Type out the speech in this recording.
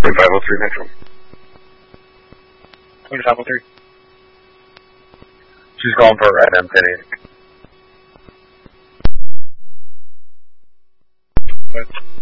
503 Metro. 503. She's calling for Adam 1080.